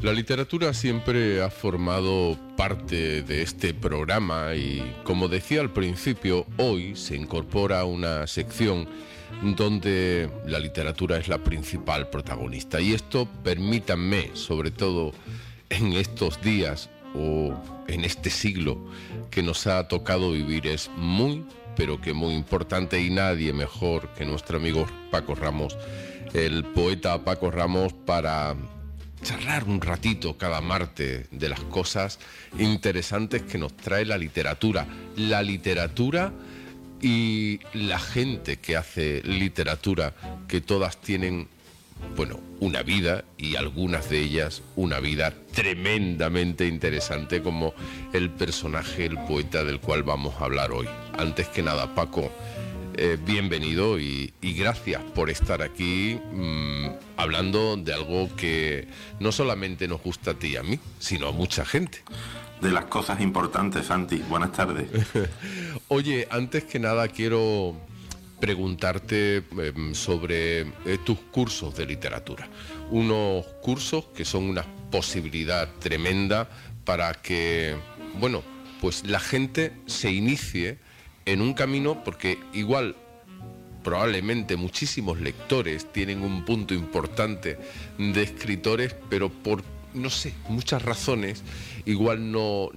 La literatura siempre ha formado parte de este programa y, como decía al principio, hoy se incorpora una sección donde la literatura es la principal protagonista. Y esto, permítanme, sobre todo en estos días o en este siglo que nos ha tocado vivir, es muy, pero que muy importante, y nadie mejor que nuestro amigo Paco Ramos, el poeta Paco Ramos, para charlar un ratito cada martes de las cosas interesantes que nos trae la literatura. La literatura y la gente que hace literatura, que todas tienen, bueno, una vida, y algunas de ellas una vida tremendamente interesante, como el personaje, el poeta del cual vamos a hablar hoy. Antes que nada, Paco, bienvenido y gracias por estar aquí hablando de algo que no solamente nos gusta a ti y a mí, sino a mucha gente. De las cosas importantes, Santi. Buenas tardes. Oye, antes que nada quiero preguntarte sobre tus cursos de literatura. Unos cursos que son una posibilidad tremenda para que, bueno, pues la gente se inicie en un camino, porque igual probablemente muchísimos lectores tienen un punto importante de escritores, pero por, no sé, muchas razones igual no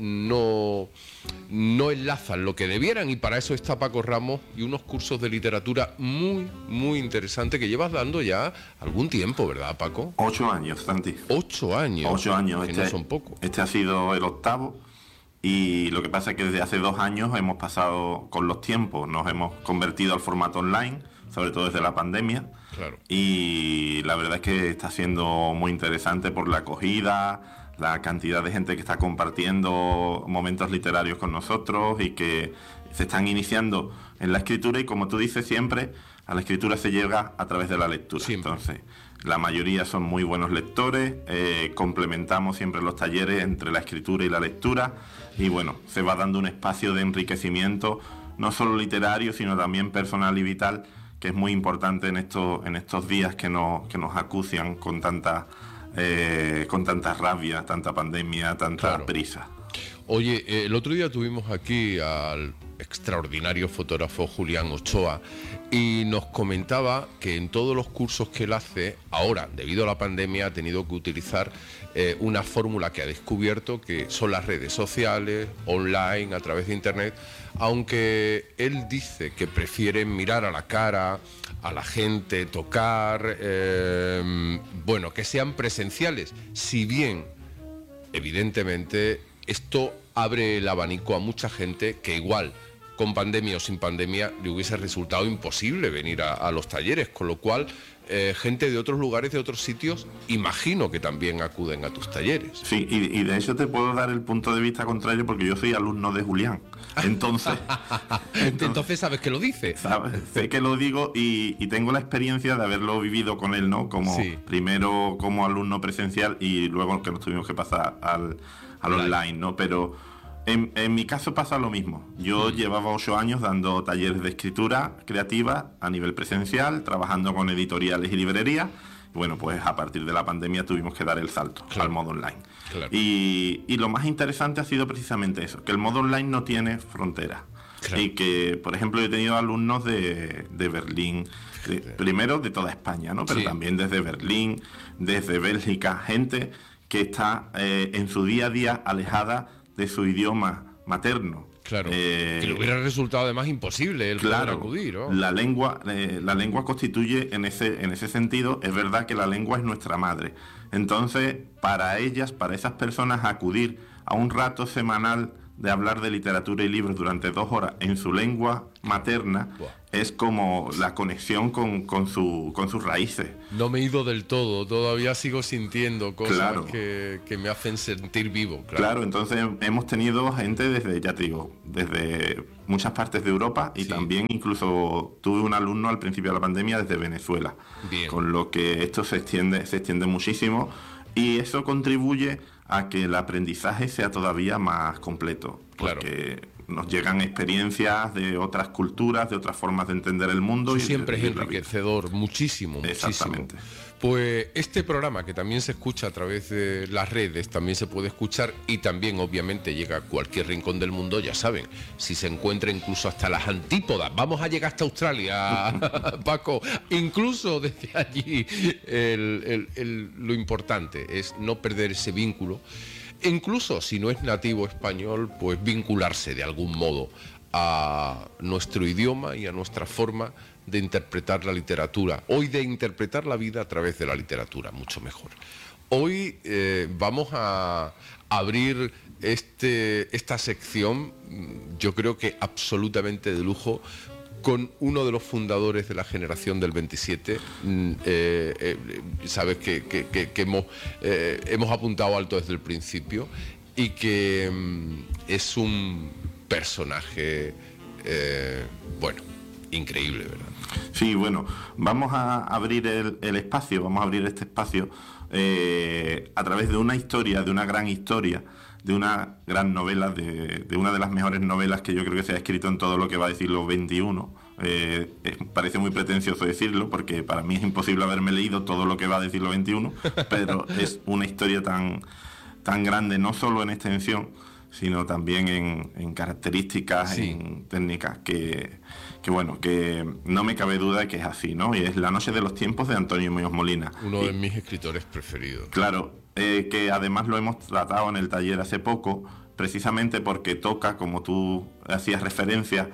enlazan lo que debieran, y para eso está Paco Ramos y unos cursos de literatura muy, muy interesantes que llevas dando ya algún tiempo, ¿verdad, Paco? 8 años, Santi. 8 años. 8 años. Que no son poco. Este ha sido el 8º, y lo que pasa es que desde hace 2 años hemos pasado con los tiempos, nos hemos convertido al formato online, sobre todo desde la pandemia. Claro. Y la verdad es que está siendo muy interesante por la acogida, la cantidad de gente que está compartiendo momentos literarios con nosotros y que se están iniciando en la escritura, y como tú dices siempre, a la escritura se llega a través de la lectura. Siempre. Entonces, la mayoría son muy buenos lectores, complementamos siempre los talleres entre la escritura y la lectura, y bueno, se va dando un espacio de enriquecimiento, no solo literario, sino también personal y vital, que es muy importante en estos días que nos acucian con tanta rabia, tanta pandemia, tanta Claro. prisa. Oye, el otro día tuvimos aquí al extraordinario fotógrafo Julián Ochoa, y nos comentaba que en todos los cursos que él hace, ahora, debido a la pandemia, ha tenido que utilizar una fórmula que ha descubierto, que son las redes sociales, online, a través de internet, aunque él dice que prefieren mirar a la cara a la gente, tocar, bueno, que sean presenciales, si bien, evidentemente, esto abre el abanico a mucha gente que igual, con pandemia o sin pandemia, le hubiese resultado imposible venir a los talleres, con lo cual gente de otros lugares, de otros sitios, imagino que también acuden a tus talleres. Sí, y de hecho te puedo dar el punto de vista contrario, porque yo soy alumno de Julián. Entonces ¿Sabes que lo dice? Sé que lo digo, y tengo la experiencia de haberlo vivido con él, ¿no? Como sí. Primero como alumno presencial y luego que nos tuvimos que pasar al online, ¿no? Pero en mi caso pasa lo mismo. Yo llevaba 8 años dando talleres de escritura creativa a nivel presencial, trabajando con editoriales y librerías. Bueno, pues a partir de la pandemia tuvimos que dar el salto al modo online. Claro. Y lo más interesante ha sido precisamente eso, que el modo online no tiene fronteras. Claro. Y que, por ejemplo, yo he tenido alumnos de Berlín, primero de toda España, ¿no? Pero sí. También desde Berlín, desde Bélgica, gente que está en su día a día alejada de su idioma materno. Claro, que le hubiera resultado además imposible el poder acudir, ¿no? La lengua constituye en ese sentido, es verdad que la lengua es nuestra madre. Entonces, para esas personas, acudir a un rato semanal de hablar de literatura y libros durante 2 horas en su lengua materna, es como la conexión con sus raíces. No me he ido del todo, todavía sigo sintiendo cosas, claro, que me hacen sentir vivo. Claro, entonces hemos tenido gente desde, ya te digo, desde muchas partes de Europa, y sí. También incluso tuve un alumno al principio de la pandemia desde Venezuela. Bien. Con lo que esto se extiende muchísimo, y eso contribuye a que el aprendizaje sea todavía más completo. Porque nos llegan experiencias de otras culturas, de otras formas de entender el mundo. Eso siempre es enriquecedor, muchísimo. Exactamente. Pues este programa, que también se escucha a través de las redes, también se puede escuchar y también obviamente llega a cualquier rincón del mundo, ya saben, si se encuentra incluso hasta las antípodas, vamos a llegar hasta Australia, Paco, incluso desde allí, lo importante es no perder ese vínculo, incluso si no es nativo español, pues vincularse de algún modo a nuestro idioma y a nuestra forma de interpretar la literatura, hoy de interpretar la vida a través de la literatura, mucho mejor. Hoy vamos a abrir esta sección, yo creo que absolutamente de lujo, con uno de los fundadores de la generación del 27. Sabes que hemos apuntado alto desde el principio y que es un personaje, bueno, increíble, ¿verdad? Sí, bueno, vamos a abrir el espacio, vamos a abrir este espacio a través de una historia, de una gran historia, de una gran novela, de una de las mejores novelas que yo creo que se ha escrito en todo lo que va del siglo XXI. Parece muy pretencioso decirlo, porque para mí es imposible haberme leído todo lo que va del siglo XXI, pero es una historia tan grande, no solo en extensión, sino también en características, sí, en técnicas, que bueno, que no me cabe duda de que es así, ¿no? Y es La noche de los tiempos, de Antonio Muñoz Molina. Uno de mis escritores preferidos. Claro, que además lo hemos tratado en el taller hace poco, precisamente porque toca, como tú hacías referencia,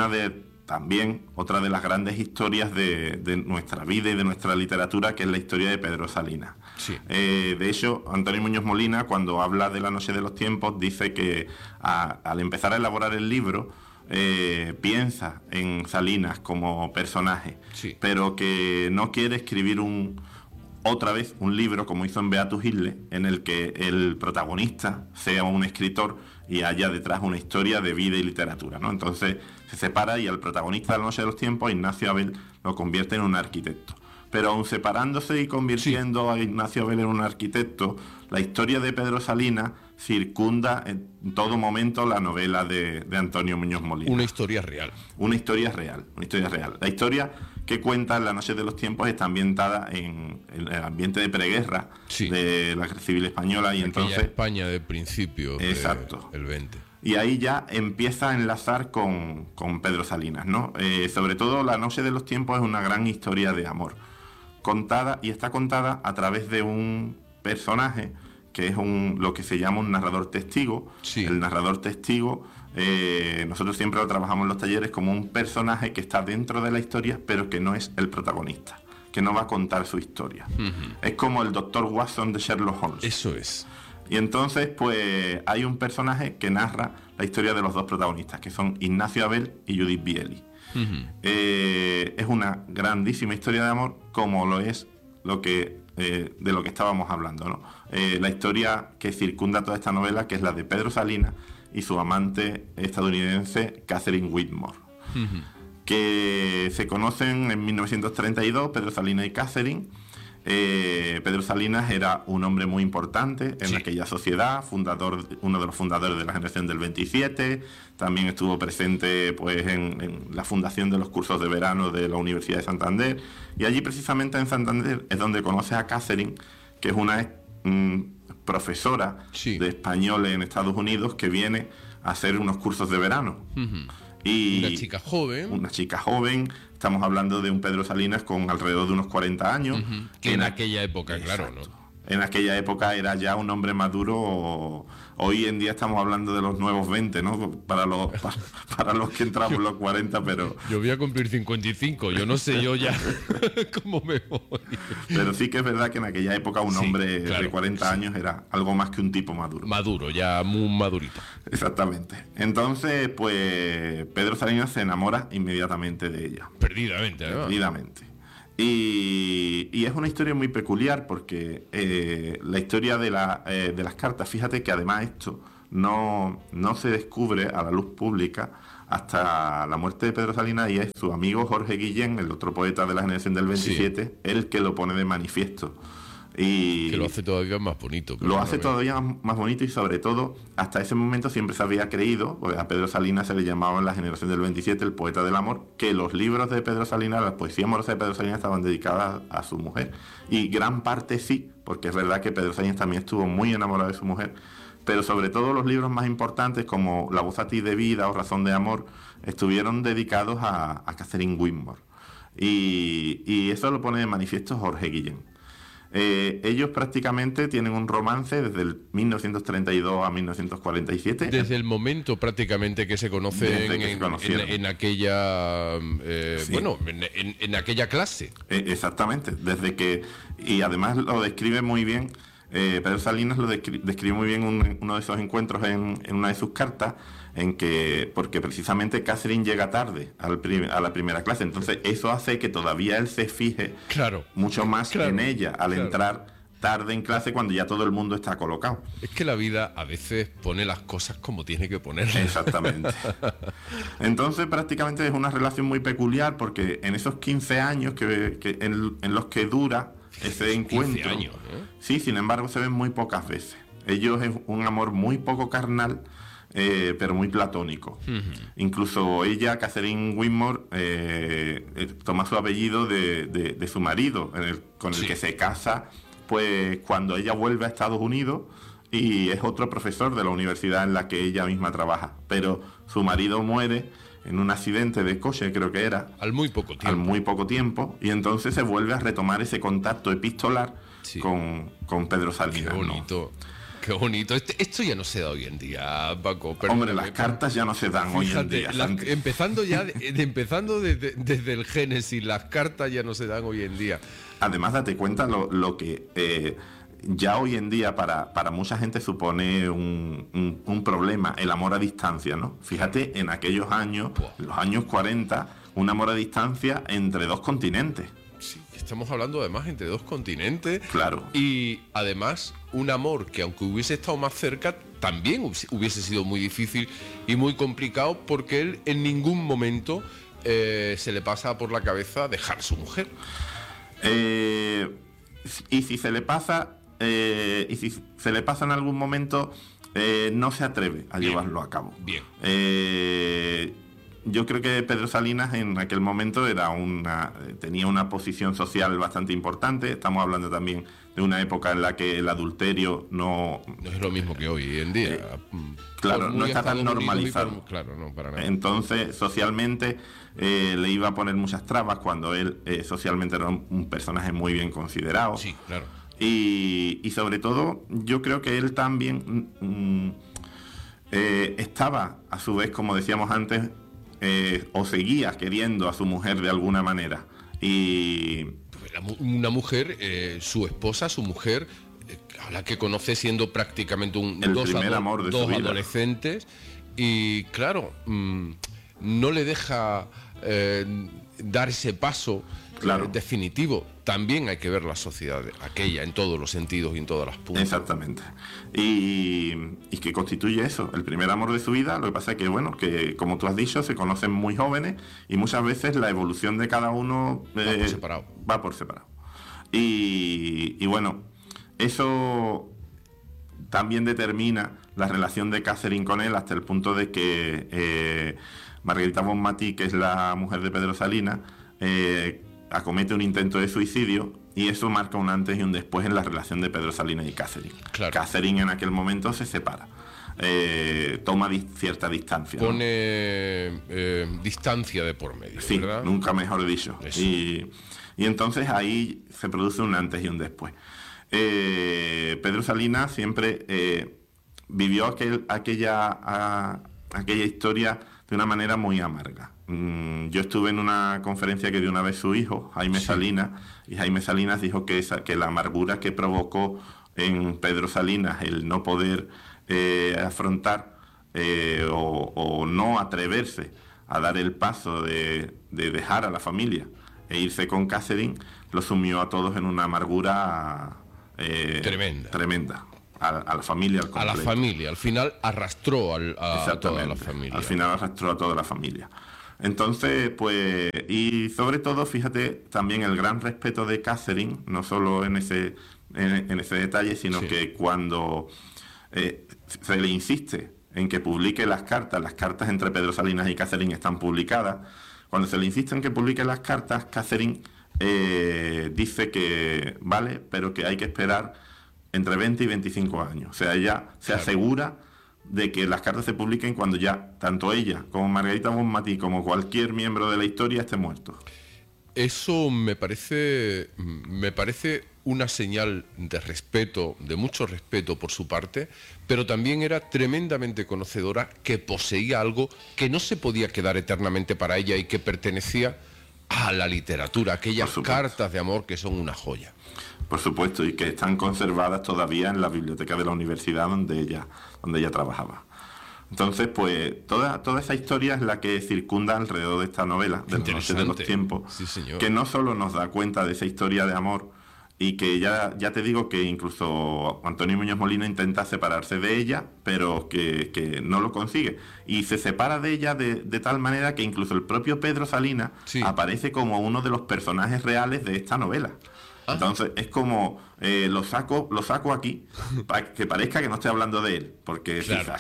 otra de las grandes historias de nuestra vida y de nuestra literatura, que es la historia de Pedro Salinas. Sí. De hecho, Antonio Muñoz Molina, cuando habla de La noche de los tiempos, dice que al empezar a elaborar el libro, piensa en Salinas como personaje, sí, pero que no quiere escribir otra vez un libro como hizo en Beatus Isle, en el que el protagonista sea un escritor y haya detrás una historia de vida y literatura, ¿no? Entonces se separa y al protagonista de La noche de los tiempos, Ignacio Abel, lo convierte en un arquitecto. Pero aun separándose y convirtiendo a Ignacio Abel en un arquitecto, la historia de Pedro Salinas circunda en todo momento la novela de Antonio Muñoz Molina. Una historia real. Una historia real. La historia que cuenta en La noche de los tiempos está ambientada en el ambiente de preguerra, sí, de la guerra civil española, y entonces España de principios del 20. Y ahí ya empieza a enlazar con Pedro Salinas, ¿no? Sobre todo La noche de los tiempos es una gran historia de amor, está contada a través de un personaje que es lo que se llama un narrador testigo. Sí. El narrador testigo, nosotros siempre lo trabajamos en los talleres como un personaje que está dentro de la historia, pero que no es el protagonista, que no va a contar su historia. Uh-huh. Es como el Dr. Watson de Sherlock Holmes. Eso es. Y entonces, pues, hay un personaje que narra la historia de los dos protagonistas, que son Ignacio Abel y Judith Bieli. Uh-huh. Es una grandísima historia de amor, como lo es de lo que estábamos hablando, ¿no? La historia que circunda toda esta novela, que es la de Pedro Salinas y su amante estadounidense Catherine Whitmore, uh-huh, que se conocen en 1932, Pedro Salinas y Catherine. Pedro Salinas era un hombre muy importante en aquella sociedad, uno de los fundadores de la generación del 27, también estuvo presente pues en la fundación de los cursos de verano de la Universidad de Santander, y allí precisamente en Santander es donde conoce a Catherine, que es una profesora de español en Estados Unidos que viene a hacer unos cursos de verano. Uh-huh. Y una chica joven, estamos hablando de un Pedro Salinas con alrededor de unos 40 años. Uh-huh. Que en aquella época, exacto, claro, ¿no? En aquella época era ya un hombre maduro. Hoy en día estamos hablando de los nuevos 20, ¿no? Para los que entramos los 40, pero... Yo voy a cumplir 55, yo no sé yo ya cómo me voy. Pero sí que es verdad que en aquella época un hombre de 40 años era algo más que un tipo maduro. Maduro, ya muy madurito. Exactamente. Entonces, pues, Pedro Salinas se enamora inmediatamente de ella. Perdidamente, ¿no? Perdidamente. Y es una historia muy peculiar porque la historia de las cartas, fíjate que además esto no se descubre a la luz pública hasta la muerte de Pedro Salinas, y es su amigo Jorge Guillén, el otro poeta de la generación del 27, el que lo pone de manifiesto. Y que lo hace todavía más bonito. Lo hace todavía más bonito, y sobre todo, hasta ese momento siempre se había creído, pues a Pedro Salinas se le llamaba en la generación del 27 el poeta del amor, que los libros de Pedro Salinas, la poesía amorosa de Pedro Salinas estaban dedicadas a su mujer. Y gran parte sí, porque es verdad que Pedro Salinas también estuvo muy enamorado de su mujer, pero sobre todo los libros más importantes como La voz a ti de vida o Razón de amor estuvieron dedicados a Catherine Whitmore. Y eso lo pone de manifiesto Jorge Guillén. Ellos prácticamente tienen un romance desde el 1932 a 1947. Desde el momento prácticamente que se conocen en aquella sí. Bueno, en aquella clase. Exactamente, desde que, y además lo describe muy bien, Pedro Salinas lo describe muy bien uno de esos encuentros en una de sus cartas, en que, porque precisamente Catherine llega tarde a la primera clase, entonces eso hace que todavía él se fije mucho más en ella al entrar tarde en clase cuando ya todo el mundo está colocado. Es que la vida a veces pone las cosas como tiene que ponerlas. Exactamente. Entonces prácticamente es una relación muy peculiar, porque en esos 15 años en los que dura ese encuentro, 15 años, sí, sin embargo se ven muy pocas veces. Ellos es un amor muy poco carnal, pero muy platónico. Incluso ella, Catherine Whitmore, toma su apellido de su marido, con el que se casa, pues cuando ella vuelve a Estados Unidos, y es otro profesor de la universidad en la que ella misma trabaja. Pero su marido muere en un accidente de coche, creo que era. Al muy poco tiempo. Y entonces se vuelve a retomar ese contacto epistolar con Pedro Salinas. Qué bonito. ¿No? Qué bonito. Esto ya no se da hoy en día, Paco. Hombre, las cartas ya no se dan hoy en día. Empezando desde el Génesis, las cartas ya no se dan hoy en día. Además, date cuenta lo que ya hoy en día para mucha gente supone un problema, el amor a distancia, ¿no? Fíjate, en aquellos años, los años 40, un amor a distancia entre dos continentes. Sí, estamos hablando además entre dos continentes. Claro. Y además un amor que, aunque hubiese estado más cerca, también hubiese sido muy difícil y muy complicado, porque él en ningún momento se le pasa por la cabeza dejar su mujer. Y si se le pasa en algún momento, no se atreve a llevarlo a cabo. Bien. Yo creo que Pedro Salinas en aquel momento tenía una posición social bastante importante. Estamos hablando también de una época en la que el adulterio no es lo mismo que hoy en día. Claro, no está tan normalizado. Claro, no, para nada. Entonces, socialmente le iba a poner muchas trabas, cuando él socialmente era un personaje muy bien considerado. Sí, claro. Y sobre todo, yo creo que él también estaba, a su vez, como decíamos antes, o seguía queriendo a su mujer de alguna manera. Y una mujer, su esposa, su mujer, a la que conoce siendo prácticamente dos adolescentes, y claro, no le deja dar ese paso definitivo. También hay que ver la sociedad aquella en todos los sentidos y en todas las puntas. Exactamente. Y que constituye eso, el primer amor de su vida. Lo que pasa es que, bueno, que como tú has dicho, se conocen muy jóvenes, y muchas veces la evolución de cada uno va por separado. Y bueno, eso también determina la relación de Catherine con él, hasta el punto de que Margarita Bonmatí, que es la mujer de Pedro Salinas, acomete un intento de suicidio, y eso marca un antes y un después en la relación de Pedro Salinas y Catherine. Claro. Catherine en aquel momento se separa, toma cierta distancia. Pone distancia de por medio, sí, ¿verdad? Nunca mejor dicho. Y entonces ahí se produce un antes y un después. Pedro Salinas siempre vivió aquella historia de una manera muy amarga. Yo estuve en una conferencia que dio una vez su hijo, Jaime Salinas, y Jaime Salinas dijo que la amargura que provocó en Pedro Salinas el no poder afrontar o no atreverse a dar el paso de dejar a la familia e irse con Catherine, lo sumió a todos en una amargura tremenda. A la familia al completo. A la familia, al final arrastró a toda la familia. Al final arrastró a toda la familia. Entonces, pues, y sobre todo, fíjate, también el gran respeto de Catherine, no solo en en ese detalle, sino que cuando se le insiste en que publique las cartas entre Pedro Salinas y Catherine están publicadas. Cuando se le insiste en que publique las cartas, Catherine dice que vale, pero que hay que esperar entre 20 y 25 años. O sea, ella se asegura de que las cartas se publiquen cuando ya tanto ella como Margarita Bonmatí como cualquier miembro de la historia esté muerto. Eso me parece una señal de respeto, de mucho respeto por su parte, pero también era tremendamente conocedora que poseía algo que no se podía quedar eternamente para ella y que pertenecía a la literatura, aquellas cartas de amor que son una joya. Por supuesto, y que están conservadas todavía en la biblioteca de la universidad donde ella trabajaba. Entonces, pues, toda esa historia es la que circunda alrededor de esta novela, de La noche de los tiempos, sí, señor, que no solo nos da cuenta de esa historia de amor, y que ya te digo que incluso Antonio Muñoz Molina intenta separarse de ella, pero que no lo consigue. Y se separa de ella de tal manera que incluso el propio Pedro Salinas aparece como uno de los personajes reales de esta novela. Entonces es como lo saco aquí para que parezca que no estoy hablando de él, porque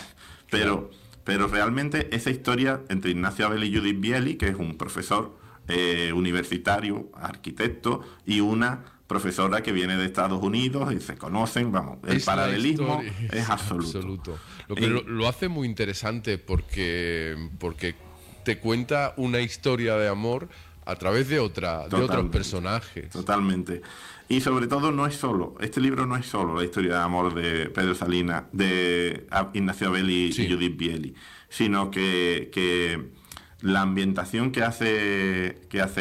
pero realmente esa historia entre Ignacio Abel y Judith Biely, que es un profesor universitario, arquitecto, y una profesora que viene de Estados Unidos y se conocen, vamos, el paralelismo es absoluto. Lo que lo hace muy interesante porque te cuenta una historia de amor a través de otros personajes. Totalmente. Y sobre todo este libro no es solo la historia de amor de Pedro Salinas, de Ignacio Abel y Judith Biely, sino que la ambientación que hace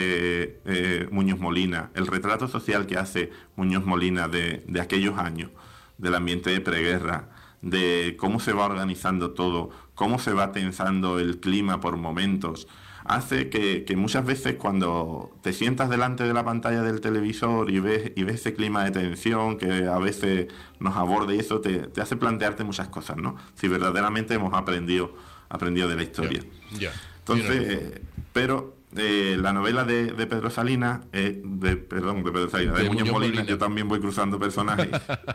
Muñoz Molina, el retrato social que hace Muñoz Molina de aquellos años, del ambiente de preguerra, de cómo se va organizando todo, cómo se va tensando el clima por momentos, hace que muchas veces cuando te sientas delante de la pantalla del televisor y ves ese clima de tensión que a veces nos aborda, y eso te hace plantearte muchas cosas, ¿no? Si verdaderamente hemos aprendido de la historia. Entonces, pero la novela de Pedro Salinas, de Muñoz Molina, yo también voy cruzando personajes,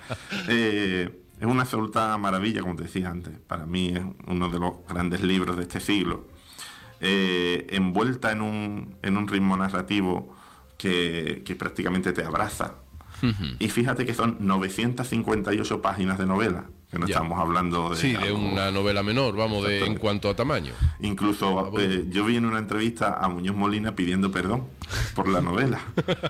es una absoluta maravilla, como te decía antes. Para mí es uno de los grandes libros de este siglo, envuelta en un ritmo narrativo que prácticamente te abraza. Y fíjate que son 958 páginas de novela, que no estamos hablando de una novela menor, vamos, en cuanto a tamaño. Incluso yo vi en una entrevista a Muñoz Molina pidiendo perdón por la novela.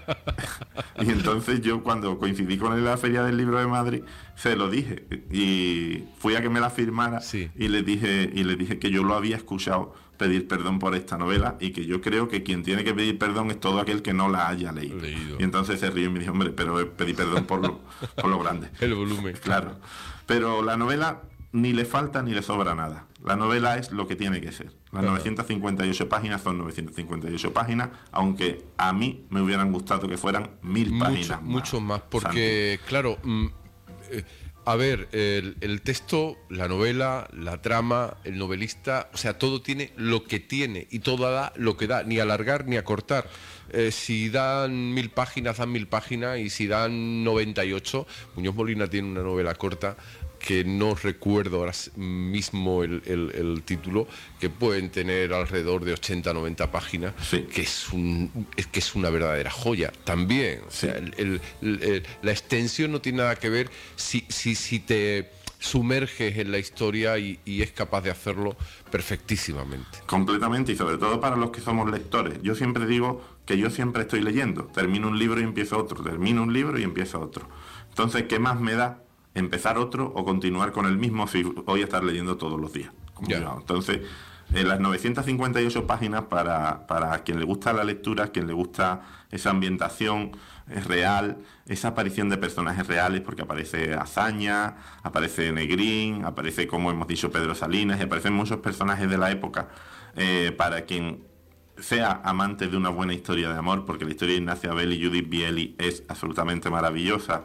Y entonces yo, cuando coincidí con él en la Feria del Libro de Madrid, se lo dije y fui a que me la firmara, y le dije que yo lo había escuchado pedir perdón por esta novela y que yo creo que quien tiene que pedir perdón es todo aquel que no la haya leído. Y entonces se rió y me dijo, hombre, pero pedí perdón por lo grande. El volumen. Claro. Pero la novela ni le falta ni le sobra nada. La novela es lo que tiene que ser. Las 958 páginas son 958 páginas, aunque a mí me hubieran gustado que fueran 1000 páginas más. Mucho más, porque, claro, a ver, el texto, la novela, la trama, el novelista, o sea, todo tiene lo que tiene y todo da lo que da, ni alargar ni acortar. Si dan 1000 páginas, dan 1000 páginas, y si dan 98, Muñoz Molina tiene una novela corta que no recuerdo ahora mismo el título, que pueden tener alrededor de 80-90 páginas, que es una verdadera joya también. O sea, la extensión no tiene nada que ver si te sumerges en la historia y es capaz de hacerlo perfectísimamente. Completamente, y sobre todo para los que somos lectores. Yo siempre digo que yo siempre estoy leyendo. Termino un libro y empiezo otro, termino un libro y empiezo otro. Entonces, ¿qué más me da empezar otro o continuar con el mismo si voy a estar leyendo todos los días? Entonces, las 958 páginas para quien le gusta la lectura, quien le gusta esa ambientación real, esa aparición de personajes reales, porque aparece Azaña, aparece Negrín, aparece, como hemos dicho, Pedro Salinas, y aparecen muchos personajes de la época, para quien sea amante de una buena historia de amor, porque la historia de Ignacio Abel y Judith Biely es absolutamente maravillosa.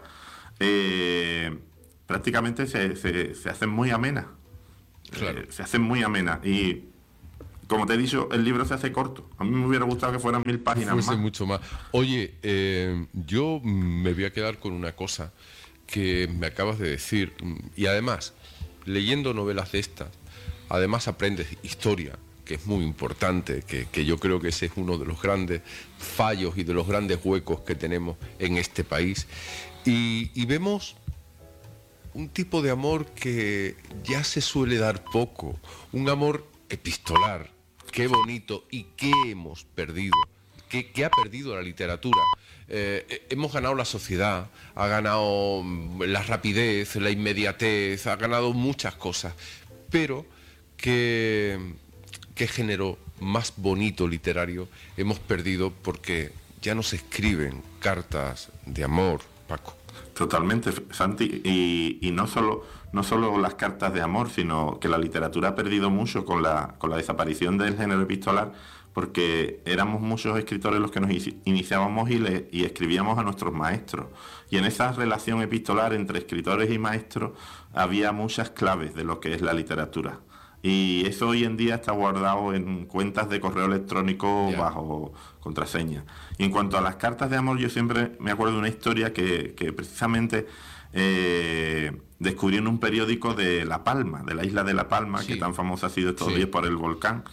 Prácticamente se hacen muy amenas. Se hacen muy amenas. Y como te he dicho, el libro se hace corto. A mí me hubiera gustado que fueran 1000 páginas Fuese más. mucho más. Oye, yo me voy a quedar con una cosa que me acabas de decir. Y además, leyendo novelas de estas, además aprendes historia, que es muy importante, que yo creo que ese es uno de los grandes fallos y de los grandes huecos que tenemos en este país. Y vemos un tipo de amor que ya se suele dar poco, un amor epistolar. Qué bonito y qué hemos perdido, qué ha perdido la literatura. Hemos ganado la sociedad, ha ganado la rapidez, la inmediatez, ha ganado muchas cosas, pero qué género más bonito literario hemos perdido porque ya no se escriben cartas de amor, Paco. Totalmente, Santi, y no solo las cartas de amor, sino que la literatura ha perdido mucho con la desaparición del género epistolar, porque éramos muchos escritores los que nos iniciábamos y escribíamos a nuestros maestros. Y en esa relación epistolar entre escritores y maestros había muchas claves de lo que es la literatura. Y eso hoy en día está guardado en cuentas de correo electrónico bajo contraseña. Y en cuanto a las cartas de amor, yo siempre me acuerdo de una historia que precisamente descubrí en un periódico de La Palma, de la isla de La Palma, que tan famosa ha sido estos días por el volcán.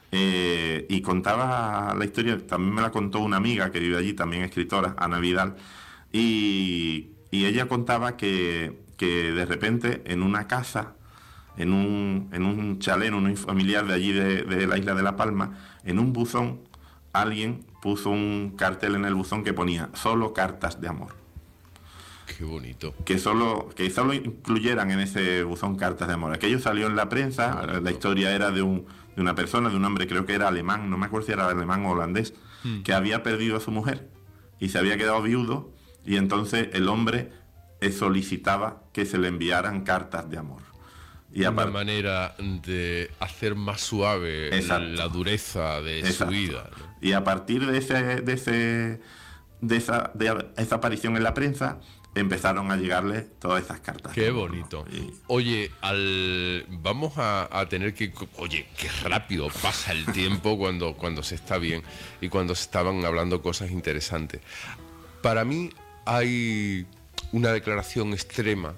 Y contaba la historia, también me la contó una amiga que vive allí, también escritora, Ana Vidal, y ella contaba que de repente en una casa, en un chalet, en un familiar de allí de la isla de La Palma, en un buzón, alguien puso un cartel en el buzón que ponía solo cartas de amor. Qué bonito. Que solo incluyeran en ese buzón cartas de amor. Aquello salió en la prensa, la historia era de una persona, de un hombre, creo que era alemán, no me acuerdo si era alemán o holandés, que había perdido a su mujer y se había quedado viudo, y entonces el hombre solicitaba que se le enviaran cartas de amor. Y una manera de hacer más suave la dureza de su vida, ¿no? Y a partir de esa aparición en la prensa, empezaron a llegarle todas esas cartas. Qué bonito. Oye, vamos a tener que... Oye, qué rápido pasa el tiempo cuando se está bien y cuando se estaban hablando cosas interesantes. Para mí hay una declaración extrema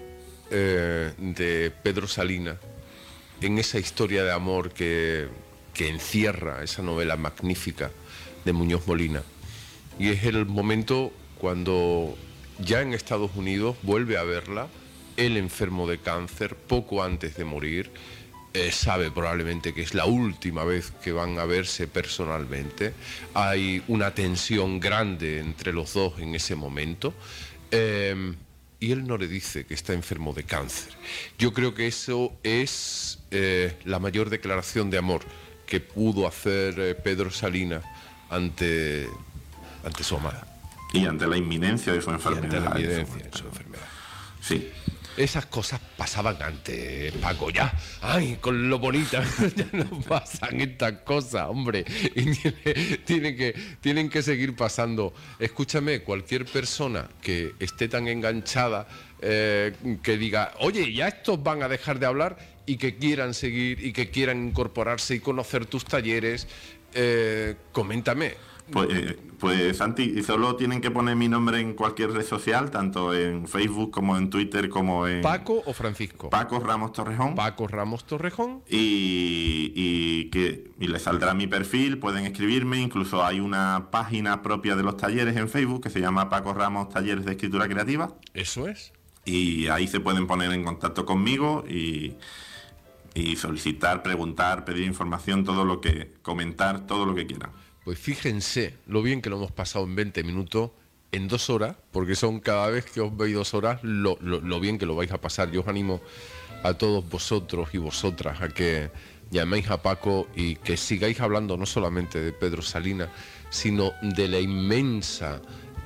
de Pedro Salinas en esa historia de amor que encierra esa novela magnífica de Muñoz Molina, y es el momento cuando ya en Estados Unidos vuelve a verla, él enfermo de cáncer, poco antes de morir, sabe probablemente que es la última vez que van a verse personalmente, hay una tensión grande entre los dos en ese momento, y él no le dice que está enfermo de cáncer. Yo creo que eso es la mayor declaración de amor que pudo hacer Pedro Salinas ante su amada. Y ante la inminencia de su enfermedad. Y ante la inminencia de su enfermedad. Sí. Esas cosas pasaban antes, Paco, ya. Ay, con lo bonita, ya no pasan estas cosas, hombre. Y tienen que seguir pasando. Escúchame, cualquier persona que esté tan enganchada, que diga, oye, ya estos van a dejar de hablar, y que quieran seguir y que quieran incorporarse y conocer tus talleres, coméntame. Pues Santi, solo tienen que poner mi nombre en cualquier red social, tanto en Facebook como en Twitter, como en... ¿Paco o Francisco? Paco Ramos Torrejón. Paco Ramos Torrejón. Y les saldrá mi perfil, pueden escribirme, incluso hay una página propia de los talleres en Facebook que se llama Paco Ramos Talleres de Escritura Creativa. Eso es. Y ahí se pueden poner en contacto conmigo y solicitar, preguntar, pedir información, comentar, todo lo que quieran. Pues fíjense lo bien que lo hemos pasado en 20 minutos, en 2 horas, porque son cada vez que os veis 2 horas, lo bien que lo vais a pasar. Yo os animo a todos vosotros y vosotras a que llaméis a Paco y que sigáis hablando no solamente de Pedro Salinas, sino de la inmenso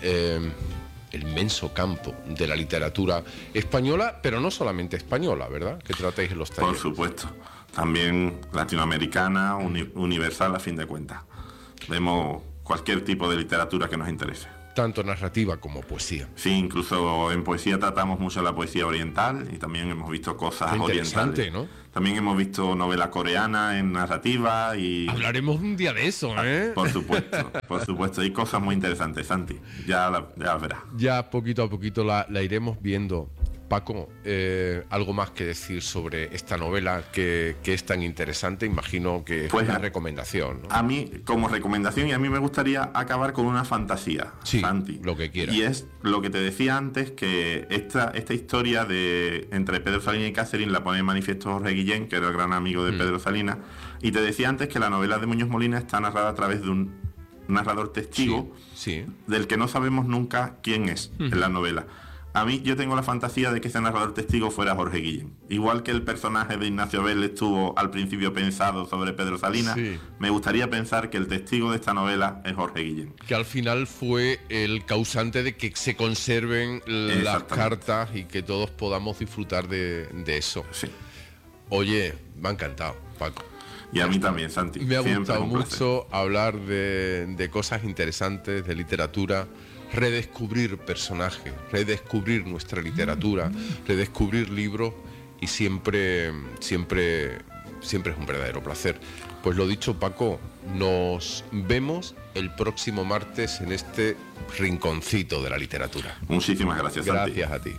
campo de la literatura española, pero no solamente española, ¿verdad? Que tratáis en los talleres. Por supuesto. También latinoamericana, universal a fin de cuentas. Vemos cualquier tipo de literatura que nos interese. tanto narrativa como poesía. Sí, incluso en poesía tratamos mucho la poesía oriental y también hemos visto cosas orientales, ¿no? También hemos visto novela coreana en narrativa y... Hablaremos un día de eso, ¿eh? Por supuesto. Hay cosas muy interesantes, Santi. Ya verás. Ya poquito a poquito la iremos viendo. Paco, algo más que decir sobre esta novela que es tan interesante. Imagino que es una recomendación, ¿no? A mí, como recomendación, y a mí me gustaría acabar con una fantasía, sí, Santi. Lo que quieras. Y es lo que te decía antes, que esta historia entre Pedro Salinas y Catherine la pone en manifiesto Jorge Guillén, que era el gran amigo de Pedro Salinas. Y te decía antes que la novela de Muñoz Molina está narrada a través de un narrador testigo, sí. Del que no sabemos nunca quién es en la novela. A mí, yo tengo la fantasía de que ese narrador testigo fuera Jorge Guillén. Igual que el personaje de Ignacio Bell estuvo al principio pensado sobre Pedro Salinas, me gustaría pensar que el testigo de esta novela es Jorge Guillén. Que al final fue el causante de que se conserven las cartas y que todos podamos disfrutar de eso. Sí. Oye, me ha encantado, Paco. Y a mí también, Santi. Me ha gustado mucho hablar de cosas interesantes, de literatura, redescubrir personajes, redescubrir nuestra literatura, redescubrir libros, y siempre es un verdadero placer. Pues lo dicho, Paco, nos vemos el próximo martes en este rinconcito de la literatura. Muchísimas gracias, Santi. Gracias a ti.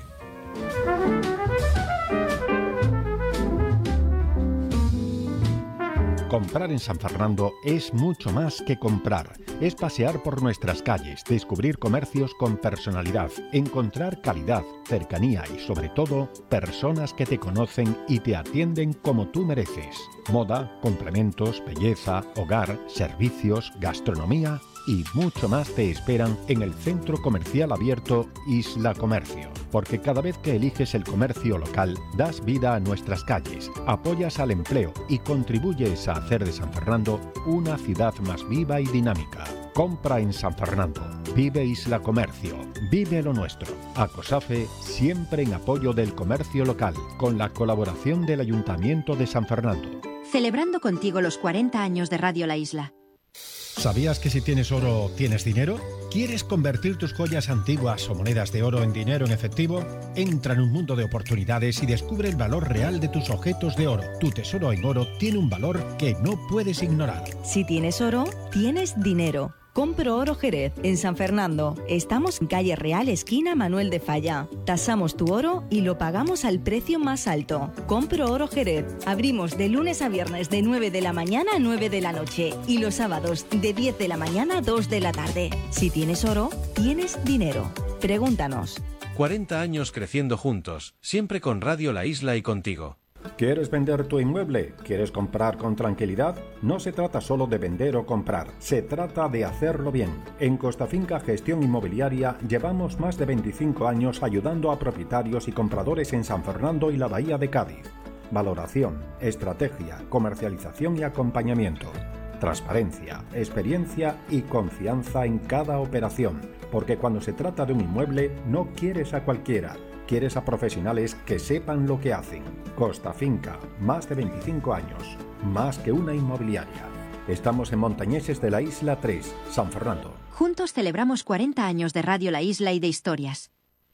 Comprar en San Fernando es mucho más que comprar. Es pasear por nuestras calles, descubrir comercios con personalidad, encontrar calidad, cercanía y, sobre todo, personas que te conocen y te atienden como tú mereces. Moda, complementos, belleza, hogar, servicios, gastronomía y mucho más te esperan en el centro comercial abierto Isla Comercio. Porque cada vez que eliges el comercio local, das vida a nuestras calles, apoyas al empleo y contribuyes a hacer de San Fernando una ciudad más viva y dinámica. Compra en San Fernando. Vive Isla Comercio. Vive lo nuestro. ACOSAFE, siempre en apoyo del comercio local, con la colaboración del Ayuntamiento de San Fernando. Celebrando contigo los 40 años de Radio La Isla. ¿Sabías que si tienes oro, tienes dinero? ¿Quieres convertir tus joyas antiguas o monedas de oro en dinero en efectivo? Entra en un mundo de oportunidades y descubre el valor real de tus objetos de oro. Tu tesoro en oro tiene un valor que no puedes ignorar. Si tienes oro, tienes dinero. Compro Oro Jerez, en San Fernando. Estamos en calle Real, esquina Manuel de Falla. Tasamos tu oro y lo pagamos al precio más alto. Compro Oro Jerez. Abrimos de lunes a viernes de 9 de la mañana a 9 de la noche y los sábados de 10 de la mañana a 2 de la tarde. Si tienes oro, tienes dinero. Pregúntanos. 40 años creciendo juntos, siempre con Radio La Isla y contigo. ¿Quieres vender tu inmueble? ¿Quieres comprar con tranquilidad? No se trata solo de vender o comprar, se trata de hacerlo bien. En Costa Finca Gestión Inmobiliaria llevamos más de 25 años ayudando a propietarios y compradores en San Fernando y la Bahía de Cádiz. Valoración, estrategia, comercialización y acompañamiento. Transparencia, experiencia y confianza en cada operación. Porque cuando se trata de un inmueble, no quieres a cualquiera. Quieres a profesionales que sepan lo que hacen. Costa Finca, más de 25 años, más que una inmobiliaria. Estamos en Montañeses de la Isla 3, San Fernando. Juntos celebramos 40 años de Radio La Isla y de historias.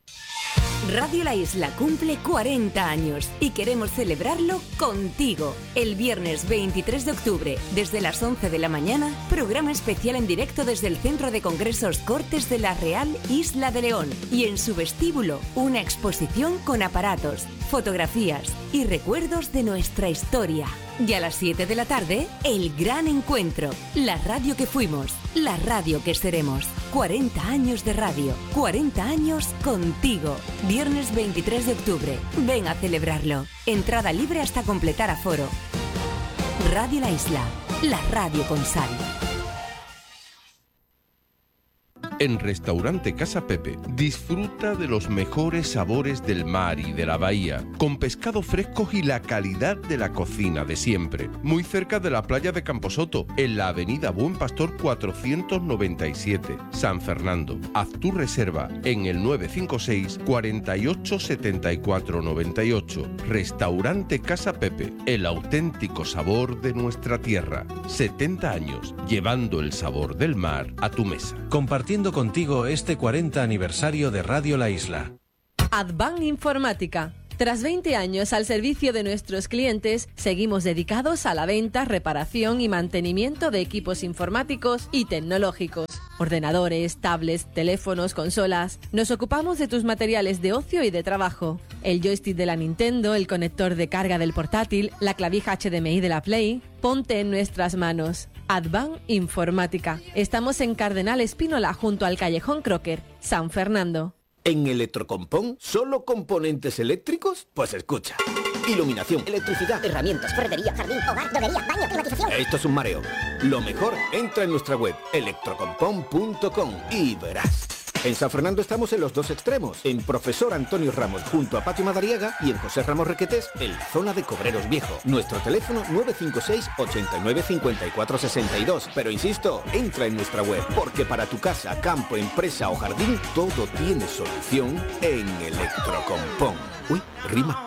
Radio La Isla cumple 40 años y queremos celebrarlo contigo. El viernes 23 de octubre, desde las 11 de la mañana, programa especial en directo desde el Centro de Congresos Cortes de la Real Isla de León. Y en su vestíbulo, una exposición con aparatos, fotografías y recuerdos de nuestra historia. Y a las 7 de la tarde, el gran encuentro. La radio que fuimos, la radio que seremos. 40 años de radio, 40 años contigo. Viernes 23 de octubre. Ven a celebrarlo. Entrada libre hasta completar aforo. Radio La Isla, la radio con sal. En Restaurante Casa Pepe, disfruta de los mejores sabores del mar y de la bahía, con pescado fresco y la calidad de la cocina de siempre. Muy cerca de la playa de Camposoto, en la avenida Buen Pastor 497, San Fernando. Haz tu reserva en el 956 48 74 98. Restaurante Casa Pepe, el auténtico sabor de nuestra tierra. 70 años, llevando el sabor del mar a tu mesa. Compartiendo celebrando contigo este 40 aniversario de Radio La Isla. Advan Informática. Tras 20 años al servicio de nuestros clientes, seguimos dedicados a la venta, reparación y mantenimiento de equipos informáticos y tecnológicos. Ordenadores, tablets, teléfonos, consolas. Nos ocupamos de tus materiales de ocio y de trabajo. El joystick de la Nintendo, el conector de carga del portátil, la clavija HDMI de la Play. Ponte en nuestras manos. Advan Informática. Estamos en Cardenal Espínola, junto al Callejón Crocker, San Fernando. ¿En Electrocompón solo componentes eléctricos? Pues escucha. Iluminación, electricidad, herramientas, ferretería, jardín, hogar, droguería, baño, climatización. Esto es un mareo. Lo mejor, entra en nuestra web electrocompón.com y verás. En San Fernando estamos en los dos extremos, en Profesor Antonio Ramos junto a Patio Madariaga y en José Ramos Requetés en la zona de Cobreros Viejo. Nuestro teléfono 956 89 54 62. Pero insisto, entra en nuestra web, porque para tu casa, campo, empresa o jardín, todo tiene solución en Electrocompón. Uy, rima.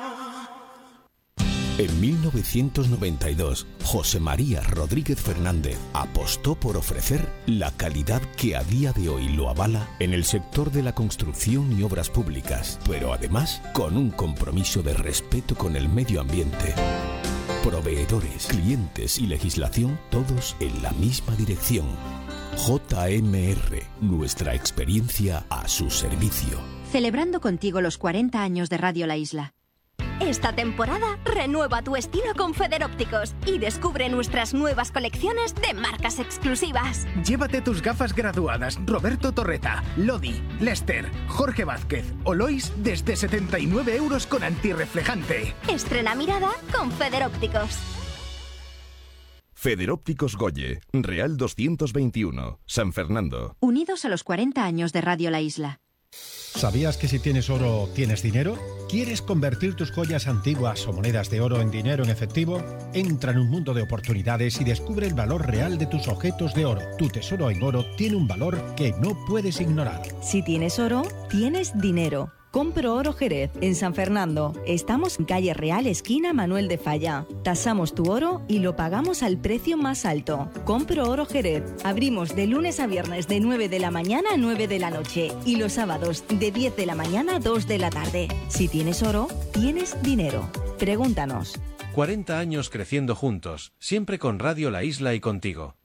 En 1992, José María Rodríguez Fernández apostó por ofrecer la calidad que a día de hoy lo avala en el sector de la construcción y obras públicas, pero además con un compromiso de respeto con el medio ambiente. Proveedores, clientes y legislación, todos en la misma dirección. JMR, nuestra experiencia a su servicio. Celebrando contigo los 40 años de Radio La Isla. Esta temporada renueva tu estilo con Federópticos y descubre nuestras nuevas colecciones de marcas exclusivas. Llévate tus gafas graduadas Roberto Torreta, Lodi, Lester, Jorge Vázquez o Lois desde 79 € con antirreflejante. Estrena mirada con Federópticos. Federópticos Goye, Real 221, San Fernando. Unidos a los 40 años de Radio La Isla. ¿Sabías que si tienes oro, tienes dinero? ¿Quieres convertir tus joyas antiguas o monedas de oro en dinero en efectivo? Entra en un mundo de oportunidades y descubre el valor real de tus objetos de oro. Tu tesoro en oro tiene un valor que no puedes ignorar. Si tienes oro, tienes dinero. Compro Oro Jerez, en San Fernando. Estamos en calle Real, esquina Manuel de Falla. Tasamos tu oro y lo pagamos al precio más alto. Compro Oro Jerez. Abrimos de lunes a viernes de 9 de la mañana a 9 de la noche y los sábados de 10 de la mañana a 2 de la tarde. Si tienes oro, tienes dinero. Pregúntanos. 40 años creciendo juntos, siempre con Radio La Isla y contigo.